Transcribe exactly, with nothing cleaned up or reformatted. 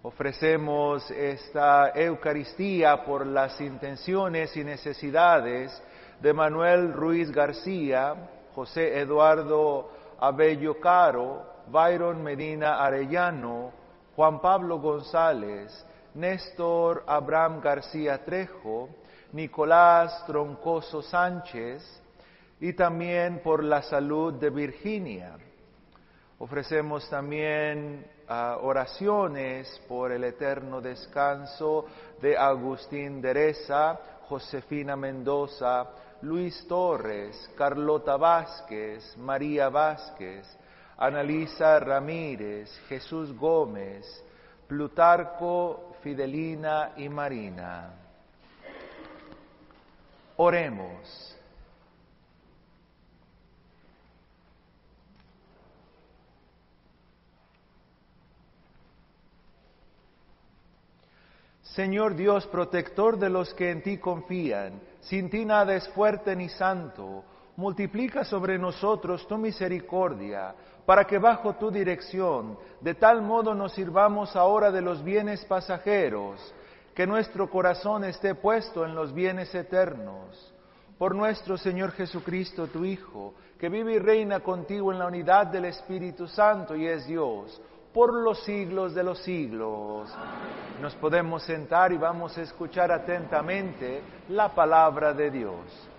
Ofrecemos esta Eucaristía por las intenciones y necesidades de Manuel Ruiz García, José Eduardo Abello Caro, Byron Medina Arellano, Juan Pablo González, Néstor Abraham García Trejo, Nicolás Troncoso Sánchez, y también por la salud de Virginia. Ofrecemos también uh, oraciones por el eterno descanso de Agustín Dereza, Josefina Mendoza, Luis Torres, Carlota Vázquez, María Vázquez, Analisa Ramírez, Jesús Gómez, Plutarco, Fidelina y Marina. Oremos. Señor Dios, protector de los que en ti confían, sin ti nada es fuerte ni santo, multiplica sobre nosotros tu misericordia, para que bajo tu dirección, de tal modo nos sirvamos ahora de los bienes pasajeros, que nuestro corazón esté puesto en los bienes eternos. Por nuestro Señor Jesucristo, tu Hijo, que vive y reina contigo en la unidad del Espíritu Santo y es Dios, por los siglos de los siglos. Amén. Nos podemos sentar y vamos a escuchar atentamente la palabra de Dios.